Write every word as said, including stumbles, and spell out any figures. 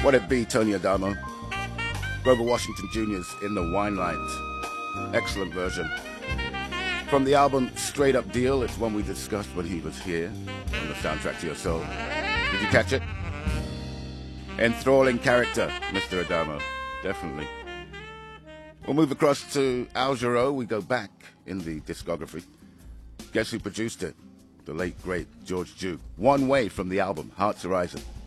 What It Be, Tony Adamo. Grover Washington Junior's In the Wine Light. Excellent version. From the album Straight Up Deal, it's one we discussed when he was here on the Soundtrack to Your Soul. Did you catch it? Enthralling character, Mister Adamo. Definitely. We'll move across to Al Jarreau. We go back in the discography. Guess who produced it? The late, great George Duke. One Way from the album, Hearts Are Rising.